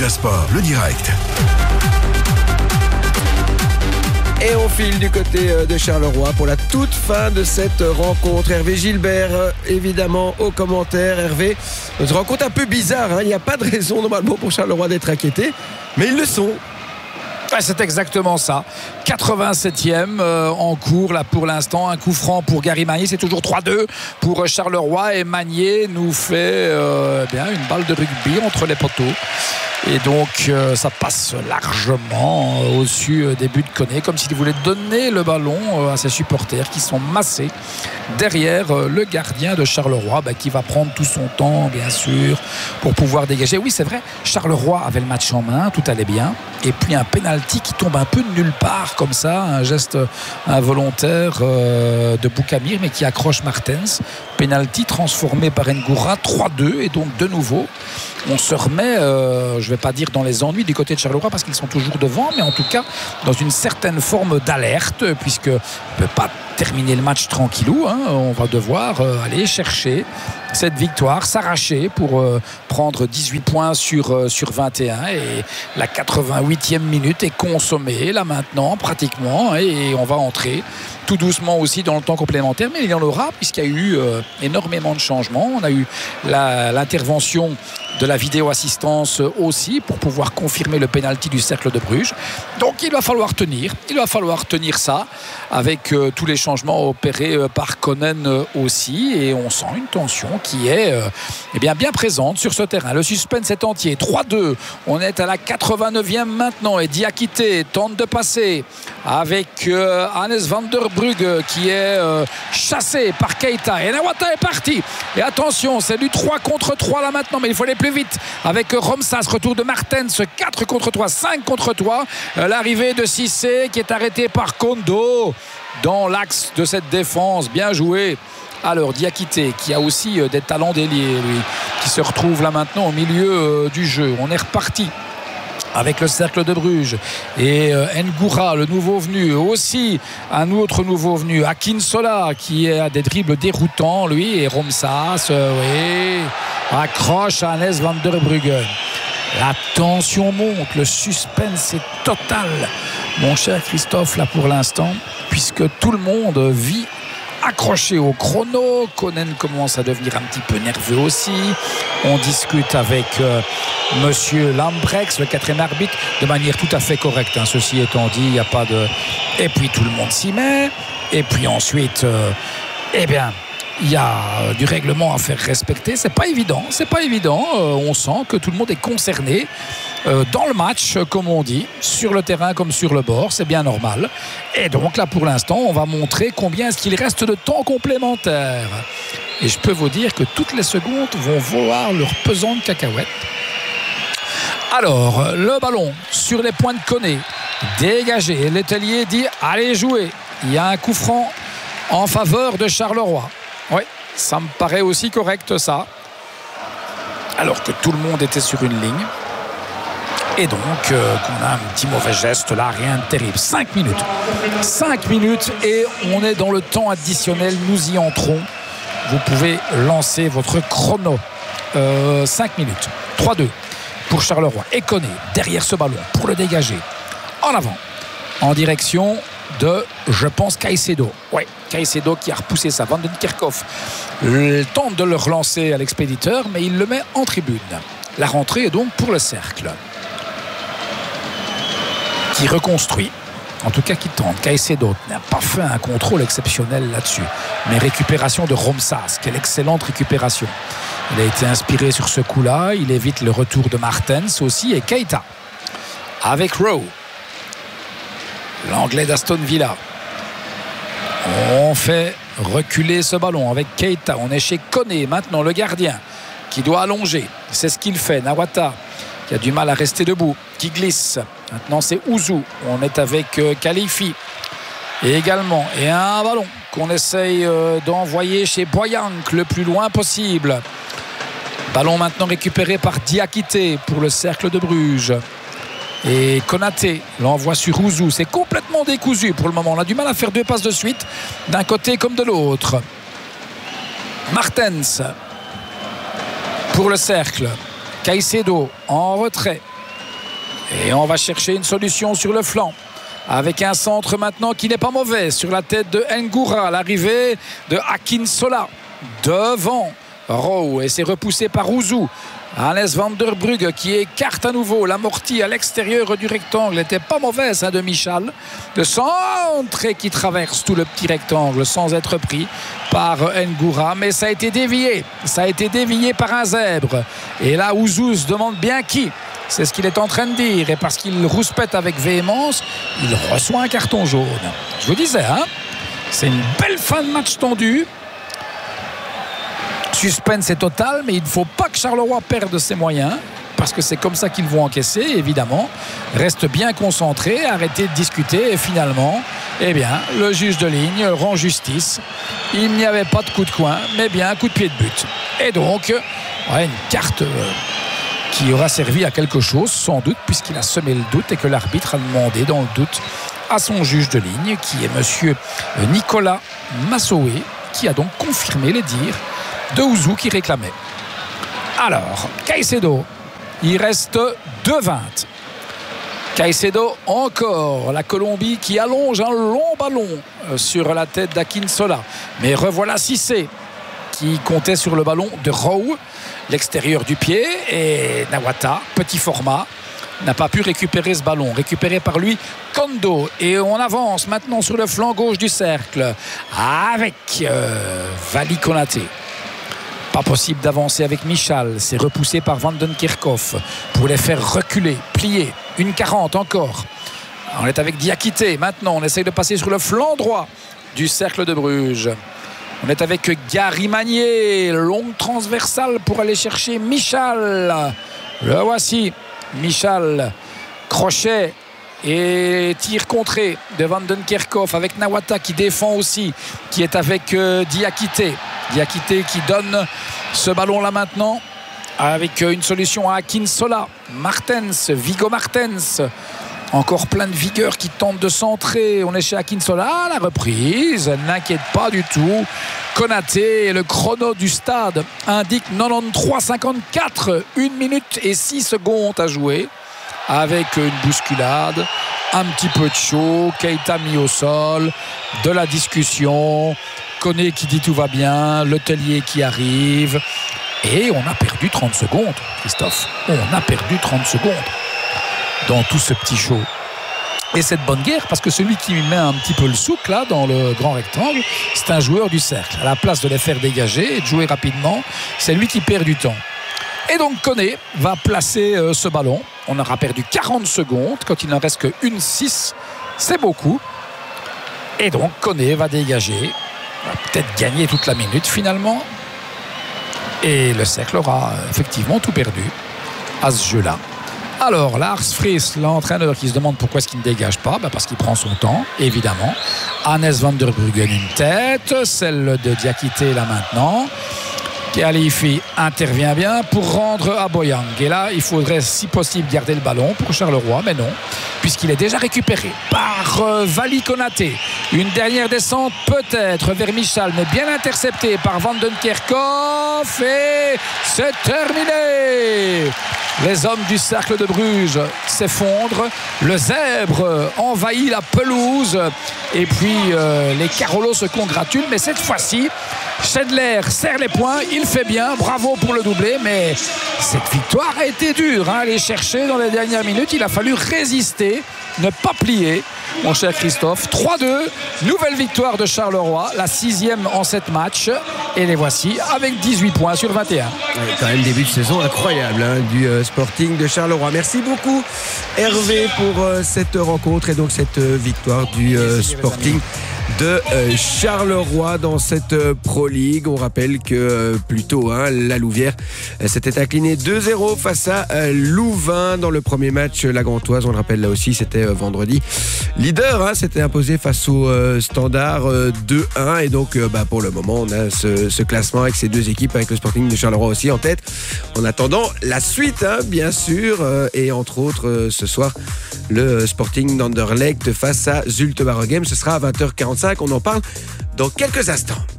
Déjà Sport, le direct. Et on file du côté de Charleroi pour la toute fin de cette rencontre. Hervé Gilbert, évidemment, aux commentaires. Hervé, une rencontre un peu bizarre. Il n'y a pas de raison normalement pour Charleroi d'être inquiété, mais ils le sont. C'est exactement ça. 87e en cours là pour l'instant. Un coup franc pour Gary Magnier. C'est toujours 3-2 pour Charleroi. Et Magnier nous fait une balle de rugby entre les poteaux. Et donc ça passe largement au-dessus des buts de Koné, comme s'il voulait donner le ballon à ses supporters qui sont massés derrière le gardien de Charleroi, qui va prendre tout son temps bien sûr pour pouvoir dégager. Oui, c'est vrai, Charleroi avait le match en main, tout allait bien, et puis un penalty qui tombe un peu de nulle part comme ça, un geste involontaire de Boukamir, mais qui accroche Martens. Penalty transformé par Ngoura, 3-2, et donc de nouveau on se remet, je ne vais pas dire dans les ennuis du côté de Charleroi parce qu'ils sont toujours devant, mais en tout cas dans une certaine forme d'alerte, puisque on ne peut pas terminer le match tranquillou, on va devoir aller chercher cette victoire, s'arracher pour prendre 18 points sur 21, et la 88e minute est consommée là maintenant pratiquement, et on va entrer tout doucement aussi dans le temps complémentaire, mais il y en aura puisqu'il y a eu énormément de changements. On a eu l'intervention de la vidéo assistance aussi pour pouvoir confirmer le pénalty du Cercle de Bruges. Donc il va falloir tenir ça avec tous les changements opérés par Konen aussi, et on sent une tension qui est bien présente sur ce terrain. Le suspense est entier. 3-2, on est à la 89e maintenant, et Diakité tente de passer avec Hannes van der Brugge qui est chassé par Keita, et Nawata est parti, et attention, c'est du 3 contre 3 là maintenant, mais il faut aller plus vite avec Romsas, retour de Martens, 4 contre 3, 5 contre 3, l'arrivée de Cissé qui est arrêté par Kondo dans l'axe de cette défense, bien joué. Alors Diakité qui a aussi des talents d'ailier, lui, qui se retrouve là maintenant au milieu du jeu. On est reparti avec le Cercle de Bruges, et Ngoura, le nouveau venu, aussi un autre nouveau venu, Akinsola, qui a des dribbles déroutants lui, et Romsas accroche à Hannes van der Brugge. La tension monte, le suspense est total, mon cher Christophe, là pour l'instant, puisque tout le monde vit accroché au chrono. Konen commence à devenir un petit peu nerveux aussi. On discute avec monsieur Lambrex, le 4e arbitre, de manière tout à fait correcte, ceci étant dit, il n'y a pas de... Et puis tout le monde s'y met, et puis ensuite il y a du règlement à faire respecter. C'est pas évident. On sent que tout le monde est concerné dans le match, comme on dit, sur le terrain comme sur le bord. C'est bien normal. Et donc là, pour l'instant, on va montrer combien est-ce qu'il reste de temps complémentaire. Et je peux vous dire que toutes les secondes vont voir leur pesant de cacahuètes. Alors, le ballon sur les points de Koné, dégagé. Letellier dit allez jouer. Il y a un coup franc en faveur de Charleroi. Oui, ça me paraît aussi correct, ça. Alors que tout le monde était sur une ligne. Et donc, qu'on a un petit mauvais geste là, rien de terrible. 5 minutes. 5 minutes et on est dans le temps additionnel. Nous y entrons. Vous pouvez lancer votre chrono. 5 minutes. 3-2 pour Charleroi. Et Koné derrière ce ballon pour le dégager. En avant. En direction de, je pense, Caicedo. Oui, Caicedo qui a repoussé ça. Van den Kerkhoff tente de le relancer à l'expéditeur, mais il le met en tribune. La rentrée est donc pour le Cercle, qui reconstruit, en tout cas qui tente. Caicedo n'a pas fait un contrôle exceptionnel là-dessus, mais récupération de Romsas, quelle excellente récupération. Il a été inspiré sur ce coup-là, il évite le retour de Martens aussi, et Keita avec Rowe, l'anglais d'Aston Villa. On fait reculer ce ballon avec Keita. On est chez Koné maintenant, le gardien qui doit allonger, c'est ce qu'il fait. Nawata qui a du mal à rester debout, qui glisse. Maintenant c'est Ouzou, on est avec Khalifi et également, et un ballon qu'on essaye d'envoyer chez Boyank le plus loin possible. Ballon maintenant récupéré par Diakité pour le Cercle de Bruges, et Konaté l'envoie sur Ouzou. C'est complètement décousu pour le moment, on a du mal à faire 2 passes de suite d'un côté comme de l'autre. Martens pour le Cercle, Caicedo en retrait Et on va chercher une solution sur le flanc. Avec un centre maintenant qui n'est pas mauvais sur la tête de Ngoura. L'arrivée de Akinsola devant Rowe. Et c'est repoussé par Ouzou. Hannes van der Brugge qui écarte à nouveau l'amorti à l'extérieur du rectangle. N'était pas mauvais ça de Michal. Le centre qui traverse tout le petit rectangle sans être pris par Ngoura. Mais ça a été dévié. Ça a été dévié par un zèbre. Et là Ouzou se demande bien qui. C'est ce qu'il est en train de dire. Et parce qu'il rouspète avec véhémence, il reçoit un carton jaune. Je vous disais, hein, c'est une belle fin de match tendue. Suspense est total, mais il ne faut pas que Charleroi perde ses moyens, parce que c'est comme ça qu'ils vont encaisser, évidemment. Reste bien concentré, arrêtez de discuter, et finalement, eh bien, le juge de ligne rend justice. Il n'y avait pas de coup de coin, mais bien un coup de pied de but. Et donc, une carte qui aura servi à quelque chose, sans doute, puisqu'il a semé le doute et que l'arbitre a demandé, dans le doute, à son juge de ligne, qui est monsieur Nicolas Massoé, qui a donc confirmé les dires de Ouzou qui réclamait. Alors, Caicedo, il reste 2-20. Caicedo encore, la Colombie qui allonge un long ballon sur la tête d'Akinsola. Mais revoilà Cissé qui comptait sur le ballon de Rowe, l'extérieur du pied, et Nawata, petit format, n'a pas pu récupérer ce ballon, récupéré par lui Kondo. Et on avance maintenant sur le flanc gauche du cercle avec Vali Konaté. Pas possible d'avancer avec Michal. C'est repoussé par Van den Kerkhoff pour les faire reculer, plier. Une 40 encore. On est avec Diakité. Maintenant, on essaye de passer sur le flanc droit du cercle de Bruges. On est avec Gary Magnier. Longue transversale pour aller chercher Michal. Le voici. Michal. Crochet. Et tir contré de Van den Kerkhoff avec Nawata qui défend aussi, qui est avec Diakité. Diakité qui donne ce ballon là maintenant avec une solution à Akinsola. Martens, Viggo Martens, encore plein de vigueur qui tente de centrer. On est chez Akinsola, la reprise, n'inquiète pas du tout. Konaté, le chrono du stade indique 93-54, 1 minute et 6 secondes à jouer. Avec une bousculade, un petit peu de chaud, Keita mis au sol, de la discussion, Koné qui dit tout va bien, Letellier qui arrive, et on a perdu 30 secondes, Christophe. On a perdu 30 secondes dans tout ce petit show. Et cette bonne guerre, parce que celui qui met un petit peu le souk là dans le grand rectangle, c'est un joueur du cercle. À la place de les faire dégager et de jouer rapidement, c'est lui qui perd du temps. Et donc Koné va placer ce ballon. On aura perdu 40 secondes. Quand il n'en reste que 1-6, c'est beaucoup. Et donc Koné va dégager. Va peut-être gagner toute la minute finalement. Et le cercle aura effectivement tout perdu à ce jeu-là. Alors Lars Friis, l'entraîneur qui se demande pourquoi est-ce qu'il ne dégage pas, parce qu'il prend son temps, évidemment. Hannes van der Bruggen une tête, celle de Diakité là maintenant. Khalifi intervient bien pour rendre à Boyang. Et là, il faudrait si possible garder le ballon pour Charleroi, mais non, puisqu'il est déjà récupéré par Vali Konaté. Une dernière descente peut-être vers Michal, mais bien intercepté par Van den Kerkhoff. Et c'est terminé. Les hommes du cercle de Bruges s'effondrent. Le zèbre envahit la pelouse. Et puis les Carolos se congratulent. Mais cette fois-ci, Schindler serre les poings. Il fait bien. Bravo pour le doublé. Mais cette victoire a été dure à aller chercher dans les dernières minutes. Il a fallu résister, ne pas plier. Mon cher Christophe, 3-2, nouvelle victoire de Charleroi, la 6e en 7 matchs, et les voici avec 18 points sur 21. Quand même début de saison incroyable du Sporting de Charleroi. Merci beaucoup Hervé pour cette rencontre et donc cette victoire du Sporting de Charleroi dans cette Pro League. On rappelle que plus tôt, la Louvière s'était inclinée 2-0 face à Louvain dans le premier match. La Gantoise, on le rappelle là aussi, c'était vendredi. Leader s'était imposé face au Standard 2-1 et donc pour le moment on a ce classement avec ces deux équipes, avec le Sporting de Charleroi aussi en tête, en attendant la suite bien sûr, et entre autres ce soir le Sporting d'Anderlecht face à Zulte Waregem. Ce sera à 20h45, on en parle dans quelques instants.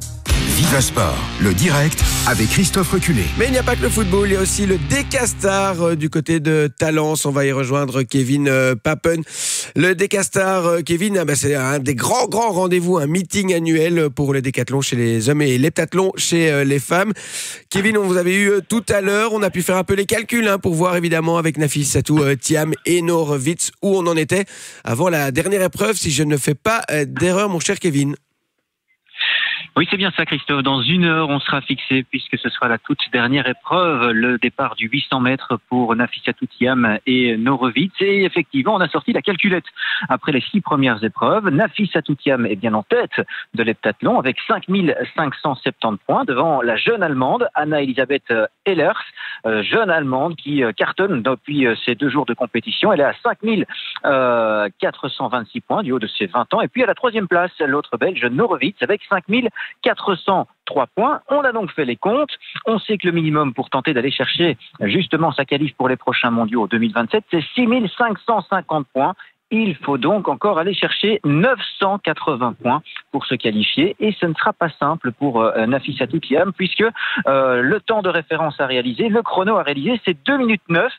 Viva Sport, le direct avec Christophe Reculé. Mais il n'y a pas que le football, il y a aussi le Decastar du côté de Talence. On va y rejoindre Kevin Papen. Le Decastar, Kevin, c'est un des grands rendez-vous, un meeting annuel pour le décathlon chez les hommes et l'heptathlon chez les femmes. Kevin, on vous avait eu tout à l'heure. On a pu faire un peu les calculs pour voir évidemment avec Nafissatou Thiam et Norovitz où on en était avant la dernière épreuve, si je ne fais pas d'erreur, mon cher Kevin. Oui, c'est bien ça, Christophe. Dans 1 heure, on sera fixé puisque ce sera la toute dernière épreuve, le départ du 800 mètres pour Nafissatou Thiam et Norovitz. Et effectivement, on a sorti la calculette. Après les 6 premières épreuves, Nafissatou Thiam est bien en tête de l'heptathlon avec 5570 points devant la jeune Allemande Anna-Elisabeth Ehlers, jeune Allemande qui cartonne depuis ces 2 jours de compétition. Elle est à 5426 points du haut de ses 20 ans. Et puis à la 3e place, l'autre Belge Norovitz avec 5403 points. On a donc fait les comptes. On sait que le minimum pour tenter d'aller chercher justement sa qualif pour les prochains mondiaux 2027, c'est 6550 points. Il faut donc encore aller chercher 980 points pour se qualifier et ce ne sera pas simple pour Nafissatou Thiam puisque le temps de référence à réaliser, le chrono à réaliser, c'est 2 minutes 9